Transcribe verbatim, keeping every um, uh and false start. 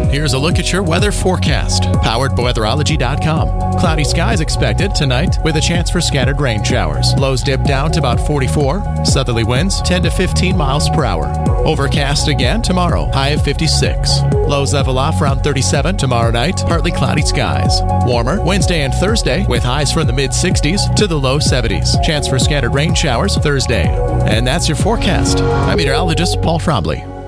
here's a look at your weather forecast. Powered by weatherology dot com. Cloudy skies expected tonight with a chance for scattered rain showers. Lows dip down to about forty-four. Southerly winds ten to fifteen miles per hour. Overcast again tomorrow. High of fifty-six. Lows level off around thirty-seven. Tomorrow night, partly cloudy skies. Warmer Wednesday and Thursday with highs from the mid-sixties to the low seventies. Chance for scattered rain showers Thursday. And that's your forecast. I'm meteorologist Paul Trombley.